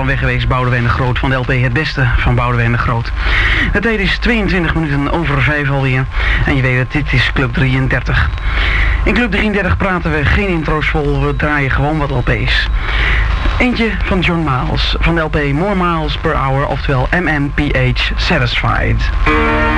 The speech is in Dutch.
weg geweest, Boudewijn de Groot van de LP Het Beste van Boudewijn de Groot. De tijd is 22 minuten over 5 alweer. En je weet het, dit is Club 33. In Club 33 praten we geen intro's vol, we draaien gewoon wat LP's. Eentje van John Miles, van de LP More Miles Per Hour, oftewel MMPH Satisfied.